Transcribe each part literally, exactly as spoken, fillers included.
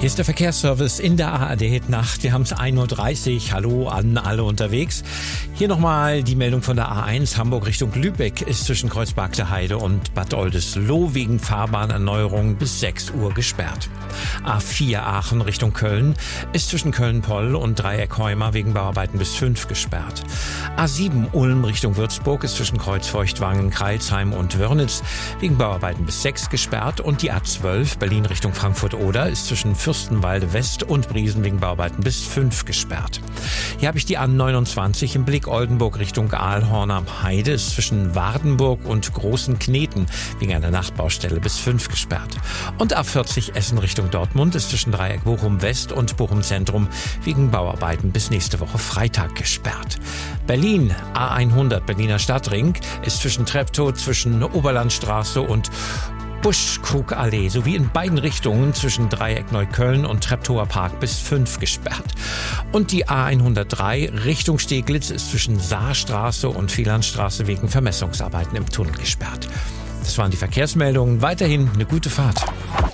Hier ist der Verkehrsservice in der A R D-Nacht. Wir haben es ein Uhr dreißig. Hallo an alle unterwegs. Hier nochmal die Meldung von der A eins. Hamburg Richtung Lübeck ist zwischen Kreuzberg-der-Heide und Bad Oldesloe wegen Fahrbahnerneuerung bis sechs Uhr gesperrt. A vier Aachen Richtung Köln ist zwischen Köln-Poll und Dreieck-Heuma wegen Bauarbeiten bis fünf gesperrt. A sieben Ulm Richtung Würzburg ist zwischen Kreuzfeuchtwangen, Crailsheim und Wörnitz wegen Bauarbeiten bis sechs gesperrt. Und die A zwölf Berlin Richtung Frankfurt-Oder ist zwischen Fürstenwalde West und Briesen wegen Bauarbeiten bis fünf gesperrt. Hier habe ich die A neunundzwanzig im Blick. Oldenburg Richtung Aalhorn am Heide ist zwischen Wardenburg und Großen Kneten wegen einer Nachtbaustelle bis fünf gesperrt. Und A vierzig Essen Richtung Dortmund ist zwischen Dreieck Bochum West und Bochum Zentrum wegen Bauarbeiten bis nächste Woche Freitag gesperrt. Berlin A hundert Berliner Stadtring ist zwischen Treptow, zwischen Oberlandstraße und Buschkrugallee sowie in beiden Richtungen zwischen Dreieck Neukölln und Treptower Park bis fünf gesperrt. Und die A hundertdrei Richtung Steglitz ist zwischen Saarstraße und Vierlandstraße wegen Vermessungsarbeiten im Tunnel gesperrt. Das waren die Verkehrsmeldungen. Weiterhin eine gute Fahrt.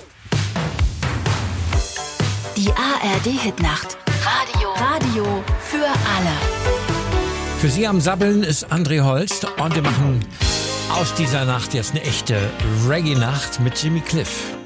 Die A R D-Hitnacht. Radio. Radio für alle. Für Sie am Sabbeln ist André Holst und wir machen aus dieser Nacht jetzt eine echte Reggae-Nacht mit Jimmy Cliff.